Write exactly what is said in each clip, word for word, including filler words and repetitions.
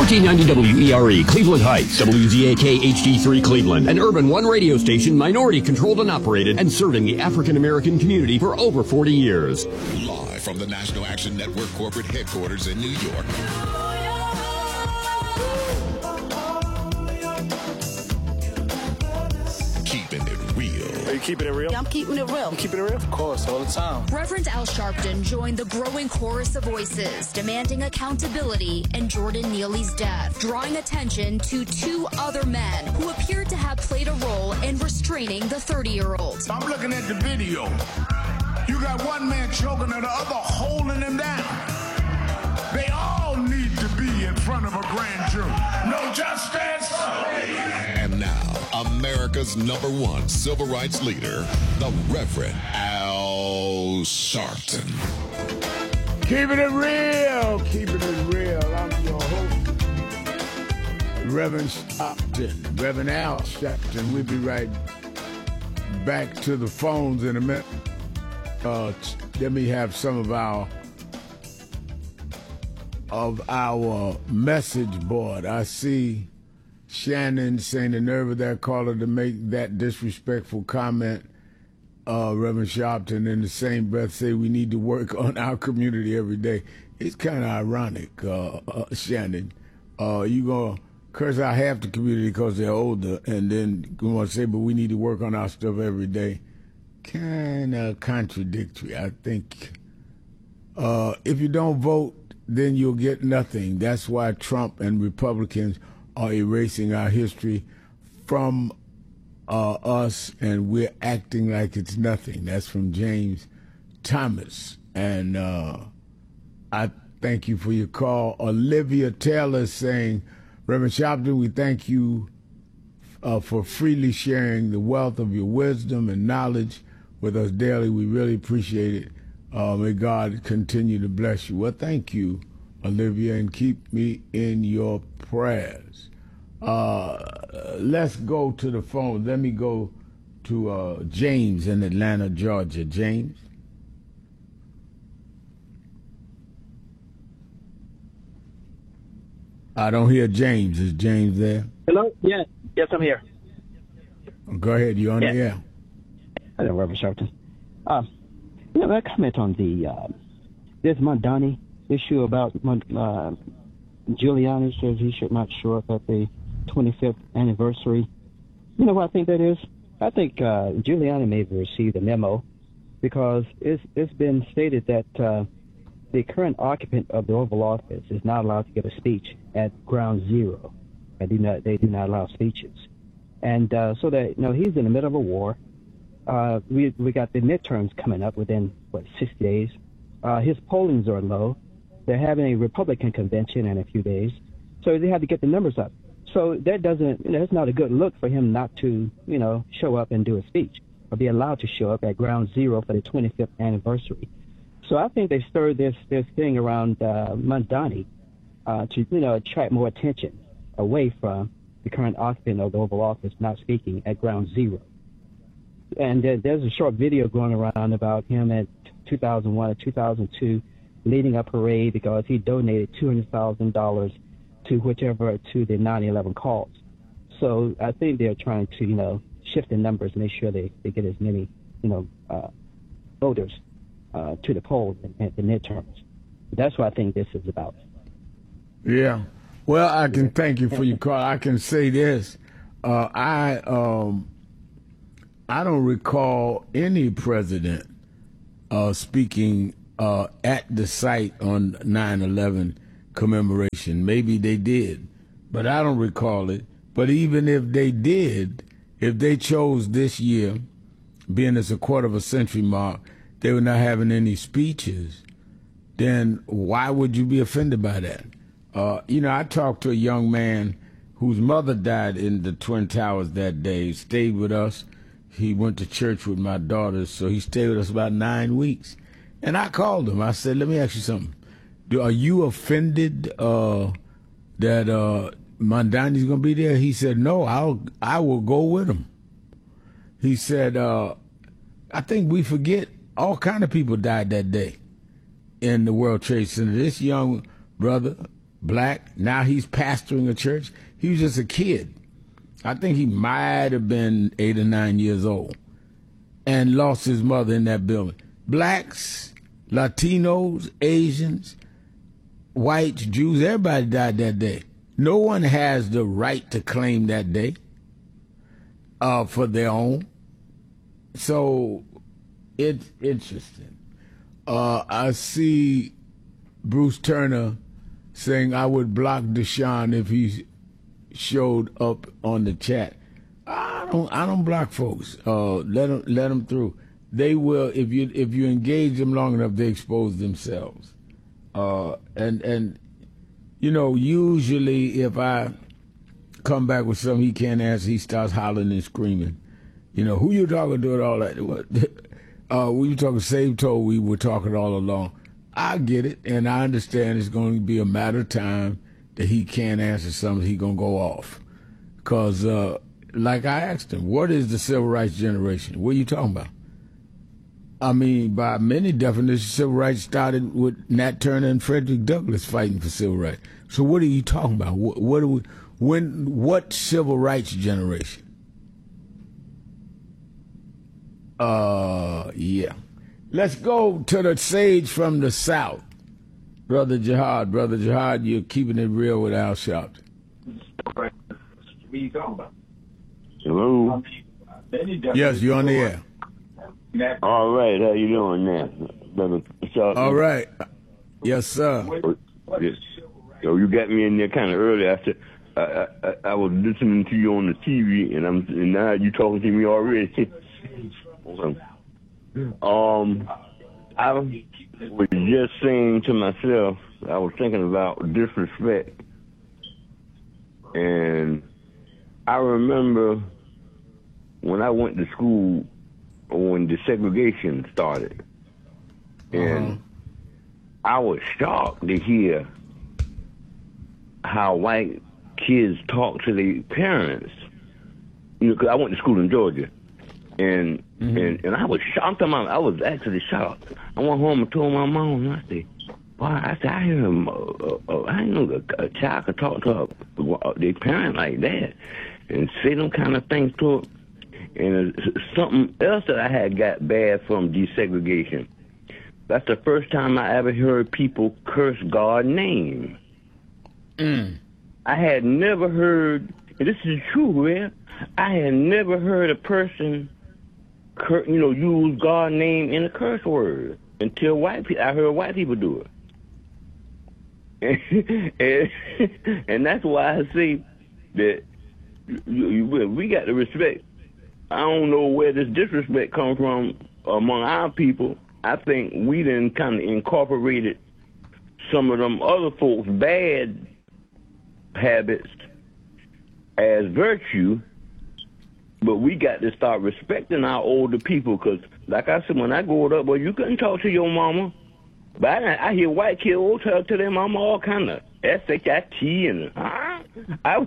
fourteen ninety W E R E, Cleveland Heights, W Z A K H D three Cleveland, an Urban One radio station, minority controlled and operated, and serving the African American community for over forty years. Live from the National Action Network corporate headquarters in New York. Keeping it real. Are you keeping it real? Yeah, I'm keeping it real. I'm keeping it real? Of course, all the time. Reverend Al Sharpton joined the growing chorus of voices demanding accountability in Jordan Neely's death, drawing attention to two other men who appeared to have played a role in restraining the thirty-year-old. I'm looking at the video. You got one man choking and the other holding him down. They all need to be in front of a grand jury. No justice. And now, America's number one civil rights leader, the Reverend Al Sharpton. Keeping it real, keeping it real. I'm your host, Reverend Sharpton, Reverend Al Sharpton. We'll be right back to the phones in a minute. Uh, let me have some of our of our message board. I see Shannon saying the nerve of that caller to make that disrespectful comment. Uh, Reverend Sharpton in the same breath say we need to work on our community every day. It's kind of ironic, uh, uh, Shannon. Uh, you gonna curse out half the community because they're older, and then you want to say, but we need to work on our stuff every day. Kind of contradictory, I think. Uh, if you don't vote, then you'll get nothing. That's why Trump and Republicans are erasing our history from uh, us, and we're acting like it's nothing. That's from James Thomas. And uh, I thank you for your call. Olivia Taylor saying, Reverend Sharpton, we thank you uh, for freely sharing the wealth of your wisdom and knowledge with us daily. We really appreciate it. Uh, may God continue to bless you. Well, thank you, Olivia, and keep me in your prayers. Uh, let's go to the phone. Let me go to uh, James in Atlanta, Georgia. James? I don't hear James. Is James there? Hello? Yeah. Yes, I'm here. Go ahead. You're on yeah. the air. Hello, Reverend Sharpton. Uh, you know, I comment on the uh, this Mondani issue about uh, Giuliani says he should not show up at the twenty-fifth anniversary. You know what I think that is? I think uh, Giuliani may have received a memo because it's, it's been stated that uh, the current occupant of the Oval Office is not allowed to give a speech at ground zero. They do not, they do not allow speeches. And uh, so that, you know, he's in the middle of a war. Uh, we we got the midterms coming up within, what, sixty days. Uh, his pollings are low. They're having a Republican convention in a few days. So they have to get the numbers up. So that doesn't, you know, it's not a good look for him not to, you know, show up and do a speech or be allowed to show up at ground zero for the twenty-fifth anniversary. So I think they stirred this, this thing around uh, Mondani uh, to, you know, attract more attention away from the current occupant of the Oval Office not speaking at ground zero. And uh, there's a short video going around about him at two thousand one or two thousand two leading a parade because he donated two hundred thousand dollars to whichever, to the nine eleven cause. So I think they're trying to, you know, shift the numbers, make sure they, they get as many, you know, uh, voters uh, to the polls at the midterms. That's what I think this is about. Yeah. Well, I can thank you for your call. I can say this. Uh, I um, I don't recall any president uh, speaking uh, at the site on nine eleven commemoration. Maybe they did, but I don't recall it. But even if they did, if they chose this year, being as a quarter of a century mark, they were not having any speeches, then why would you be offended by that? Uh, you know, I talked to a young man whose mother died in the Twin Towers that day, stayed with us. He went to church with my daughters, so he stayed with us about nine weeks. And I called him. I said, let me ask you something. Do, are you offended uh, that uh, Mondani's going to be there? He said, no, I'll, I will go with him. He said, uh, I think we forget all kind of people died that day in the World Trade Center. This young brother, black. Now he's pastoring a church. He was just a kid. I think he might have been eight or nine years old and lost his mother in that building. Blacks, Latinos, Asians, whites, Jews, everybody died that day. No one has the right to claim that day uh, for their own. So it's interesting. Uh, I see Bruce Turner saying I would block Deshaun if he showed up on the chat. I don't. I don't block folks. Uh, let them. Let them through. They will if you if you engage them long enough. They expose themselves. Uh, and and you know usually if I come back with something he can't answer, he starts hollering and screaming. You know who you talking to and all that. What? Uh, we were talking same told we were talking all along. I get it, and I understand it's going to be a matter of time that he can't answer something. He gonna go off, cause uh, like I asked him, what is the civil rights generation? What are you talking about? I mean, by many definitions, civil rights started with Nat Turner and Frederick Douglass fighting for civil rights. So what are you talking about? What, what are we? When? What civil rights generation? Uh, yeah. Let's go to the sage from the South. Brother Jihad. Brother Jihad, you're keeping it real with Al Sharpton. What are you talking about? Hello? Yes, you're on the air. All right, how you doing now, Brother Sharpton? All right. Yes, sir. Yes. So you got me in there kind of early after I, I, I was listening to you on the T V, and I'm and now you talking to me already. um, I was just saying to myself, I was thinking about disrespect, and I remember when I went to school when desegregation started, and uh-huh. I was shocked to hear how white kids talk to their parents. You know, 'cause I went to school in Georgia, and mm-hmm. and, and I was shocked. I was actually shocked. I went home and told my mom, and I said, "Boy, I said I hear him. Uh, uh, I didn't know a, a child could talk to a, their parent like that and say them kind of things to them." And uh, something else that I had got bad from desegregation. That's the first time I ever heard people curse God's name. Mm. I had never heard, and this is true, man. I had never heard a person, cur- you know, use God's name in a curse word until white people. I heard white people do it, and, and that's why I say that you, you, we got to respect. I don't know where this disrespect comes from among our people. I think we done kind of incorporated some of them other folks' bad habits as virtue, but we got to start respecting our older people, because, like I said, when I grew up, well, you couldn't talk to your mama. But I, I hear white kids all talk to their mama all kind of S H I T and, huh? I,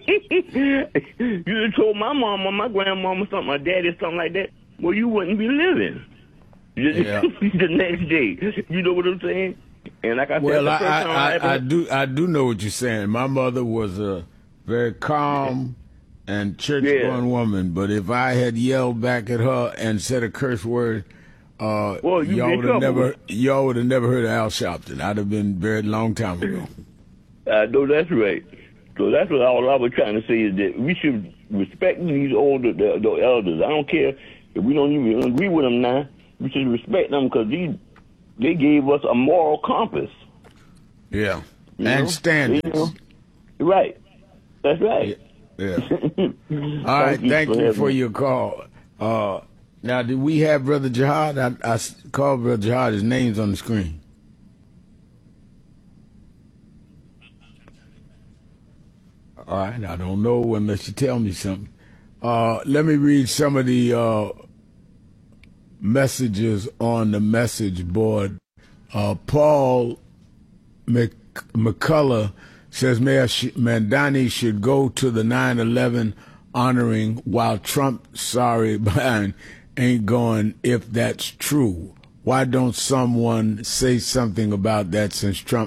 you told my mama, my grandmama something, my daddy something like that, well, you wouldn't be living. Yeah. The next day. You know what I'm saying? And like I well, said, I, I, I, I do I do know what you're saying. My mother was a very calm and church-going yeah. woman, but if I had yelled back at her and said a curse word, uh, well, you y'all would have never y'all would have never heard of Al Sharpton. I'd have been buried a long time ago. I know that's right. So that's what all I was trying to say is that we should respect these older the, the elders. I don't care if we don't even agree with them now. We should respect them because these. They gave us a moral compass. Yeah. You and know? Standards. You know? Right. That's right. Yeah. yeah. All right. Thank you for your call. Uh, now, did we have Brother Jihad? I, I called Brother Jihad. His name's on the screen. All right. I don't know unless you tell me something. Uh, let me read some of the uh, messages on the message board. Uh, Paul Mc, McCullough says Mayor Sh- Mandani should go to the nine eleven honoring while Trump, sorry, Biden ain't going if that's true. Why don't someone say something about that since Trump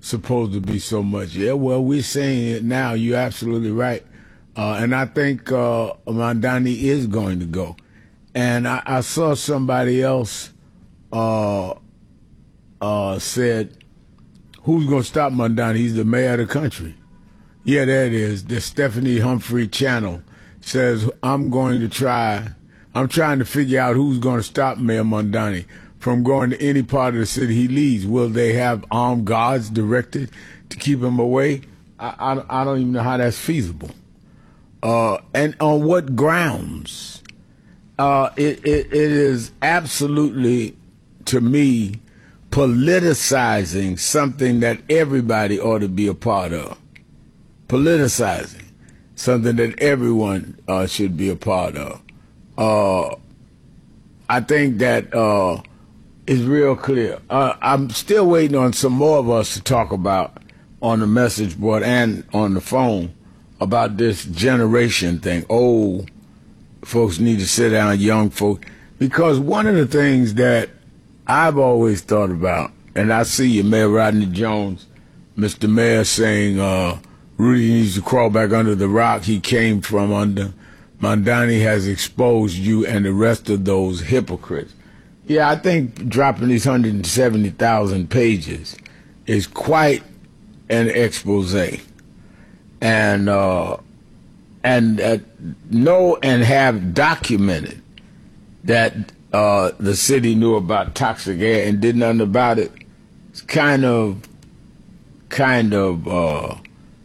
supposed to be so much. Yeah, well, we're saying it now. You're absolutely right. Uh, and I think uh, Mamdani is going to go. And I, I saw somebody else uh, uh, said, who's going to stop Mamdani? He's the mayor of the country. Yeah, there it is. The Stephanie Humphrey channel says, I'm going to try, I'm trying to figure out who's going to stop Mayor Mamdani from going to any part of the city he leads. Will they have armed guards directed to keep him away? I, I, I don't even know how that's feasible. Uh, and on what grounds? Uh, it, it, it is absolutely, to me, politicizing something that everybody ought to be a part of. Politicizing something that everyone uh, should be a part of. Uh, I think that uh, is real clear. Uh, I'm still waiting on some more of us to talk about on the message board and on the phone about this generation thing. Old folks need to sit down, young folks. Because one of the things that I've always thought about, and I see you, Mayor Rodney Jones, Mister Mayor, saying uh, Rudy needs to crawl back under the rock he came from under. Mamdani has exposed you and the rest of those hypocrites. Yeah, I think dropping these one hundred seventy thousand pages is quite an expose. And uh, and uh, know and have documented that uh, the city knew about toxic air and did nothing about it. It's kind of, kind of, uh,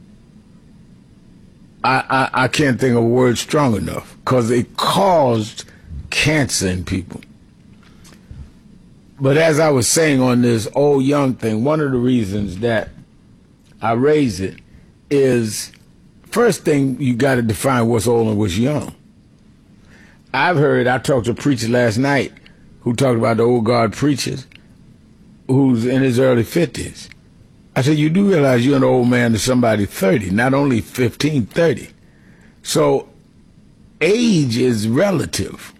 I, I, I can't think of a word strong enough, because it caused cancer in people. But as I was saying on this old young thing, one of the reasons that I raise it is, first thing, you got to define what's old and what's young. I've heard, I talked to a preacher last night who talked about the old guard preachers who's in his early fifties. I said, you do realize you're an old man to somebody thirty, not only fifteen, thirty. So age is relative.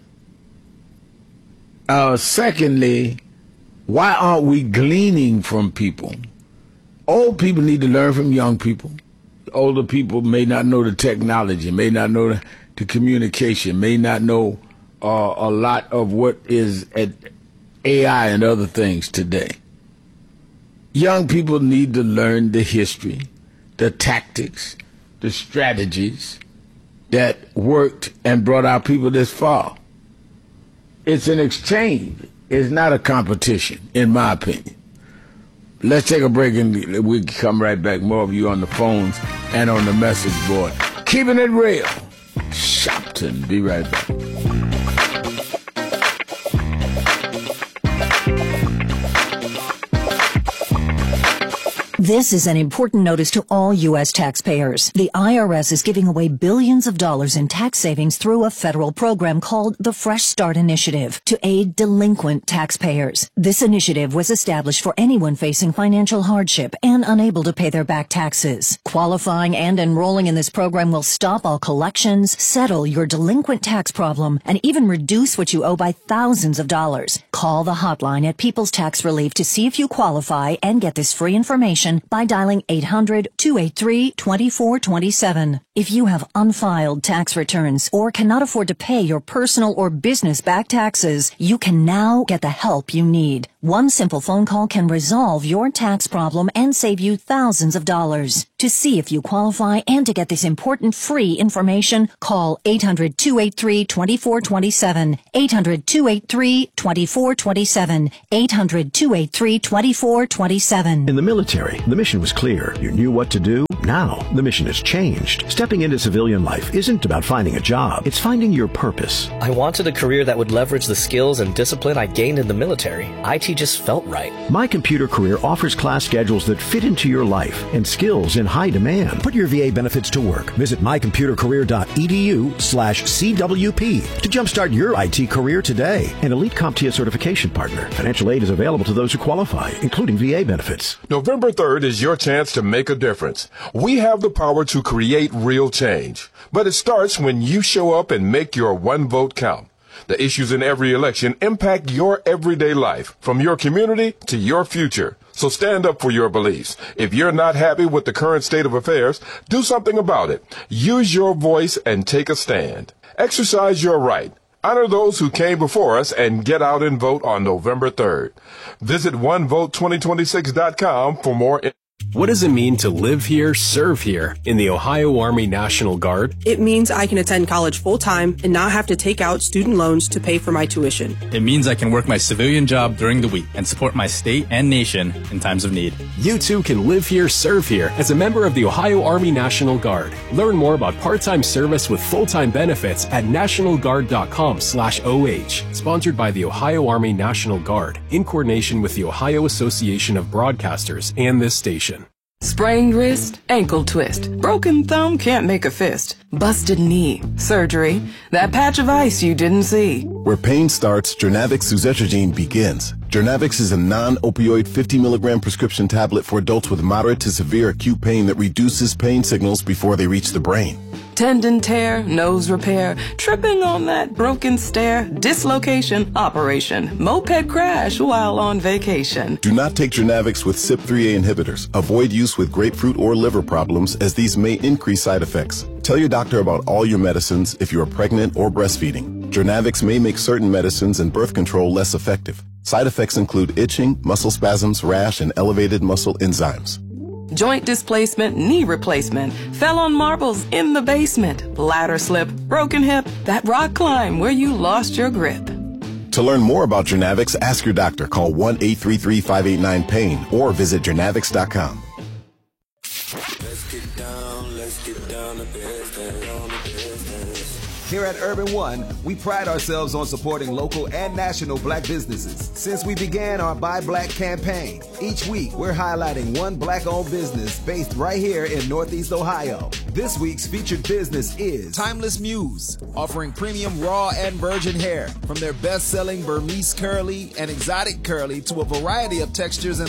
Uh, secondly, why aren't we gleaning from people? Old people need to learn from young people. Older people may not know the technology, may not know the, the communication, may not know uh, a lot of what is at A I and other things today. Young people need to learn the history, the tactics, the strategies that worked and brought our people this far. It's an exchange. It's not a competition, in my opinion. Let's take a break and we can come right back. More of you on the phones and on the message board. Keeping it real. Shopton. Be right back. This is an important notice to all U S taxpayers. The I R S is giving away billions of dollars in tax savings through a federal program called the Fresh Start Initiative to aid delinquent taxpayers. This initiative was established for anyone facing financial hardship and unable to pay their back taxes. Qualifying and enrolling in this program will stop all collections, settle your delinquent tax problem, and even reduce what you owe by thousands of dollars. Call the hotline at People's Tax Relief to see if you qualify and get this free information by dialing eight hundred, two eight three, two four two seven. If you have unfiled tax returns or cannot afford to pay your personal or business back taxes, you can now get the help you need. One simple phone call can resolve your tax problem and save you thousands of dollars. To see if you qualify and to get this important free information, call eight hundred, two eight three, two four two seven, eight hundred, two eight three, two four two seven, eight hundred, two eight three, two four two seven. In the military, the mission was clear. You knew what to do. Now, the mission has changed. Stepping into civilian life isn't about finding a job. It's finding your purpose. I wanted a career that would leverage the skills and discipline I gained in the military. I T just felt right. My Computer Career offers class schedules that fit into your life and skills in high demand. Put your V A benefits to work. Visit mycomputercareer.edu slash CWP to jumpstart your I T career today. An Elite CompTIA certification partner. Financial aid is available to those who qualify, including V A benefits. November third is your chance to make a difference. We have the power to create real change, but it starts when you show up and make your one vote count. The issues in every election impact your everyday life, from your community to your future. So stand up for your beliefs. If you're not happy with the current state of affairs, do something about it. Use your voice and take a stand. Exercise your right. Honor those who came before us and get out and vote on November third. Visit one vote twenty twenty-six dot com for more information. What does it mean to live here, serve here in the Ohio Army National Guard? It means I can attend college full-time and not have to take out student loans to pay for my tuition. It means I can work my civilian job during the week and support my state and nation in times of need. You too can live here, serve here as a member of the Ohio Army National Guard. Learn more about part-time service with full-time benefits at national guard dot com slash O H. Sponsored by the Ohio Army National Guard in coordination with the Ohio Association of Broadcasters and this station. Sprained wrist, ankle twist, broken thumb, can't make a fist, busted knee, surgery, that patch of ice you didn't see. Where pain starts, Jernavix suzetrigine begins. Jernavix is a non-opioid fifty milligram prescription tablet for adults with moderate to severe acute pain that reduces pain signals before they reach the brain. Tendon tear, nose repair, tripping on that broken stair, dislocation, operation, moped crash while on vacation. Do not take Jernavix with C Y P three A inhibitors. Avoid use with grapefruit or liver problems as these may increase side effects. Tell your doctor about all your medicines if you are pregnant or breastfeeding. Jernavix may make certain medicines and birth control less effective. Side effects include itching, muscle spasms, rash, and elevated muscle enzymes. Joint displacement, knee replacement, fell on marbles in the basement, ladder slip, broken hip, that rock climb where you lost your grip. To learn more about Jernavix, ask your doctor. Call one eight three three, five eight nine, pain or visit jernavix dot com. Let's get down, let's get down to business, on the business. Here at Urban One, we pride ourselves on supporting local and national black businesses. Since we began our Buy Black campaign, each week we're highlighting one black-owned business based right here in Northeast Ohio. This week's featured business is Timeless Muse, offering premium raw and virgin hair, from their best-selling Burmese curly and exotic curly to a variety of textures and